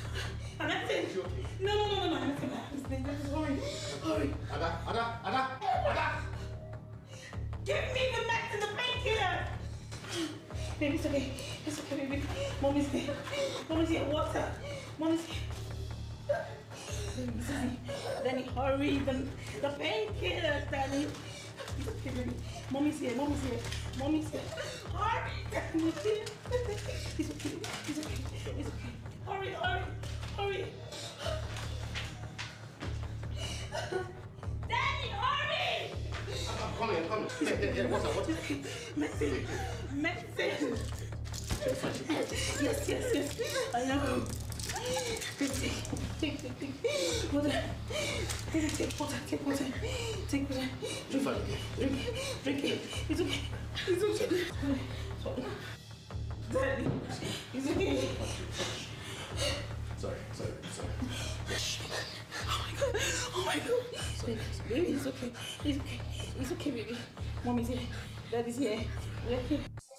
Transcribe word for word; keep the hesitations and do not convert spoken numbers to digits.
Is she okay? No, no, no, no, no, Hamilton. Hamilton, just hurry. Hurry. Ada, Ada, Ada, Ada! Give me the meds and the painkiller! Baby, it's okay. It's okay, baby. Mommy's here. Mommy's here. Water. Mommy's here. Baby, Danny, hurry. The, the painkillers, Danny. It's okay, baby. Mommy's here. Mommy's here. Mommy's here. Hurry. Danny. It's okay. It's okay. It's okay. Hurry, hurry. Hurry. Danny, hurry! I'm coming, I'm coming. Here, here, here, what's up, what's up? Medicine. Medicine. Yes, yes, yes. I know. Take, take, take, take. Water. Take, take water, take water. Take water. Drink, drink, drink it. It's okay. It's okay. Daddy, it's okay. Sorry, sorry, sorry. Oh my god, oh my god. Baby, baby, it's okay. It's okay. It's okay, baby. Mommy's here. Daddy's here. We're here.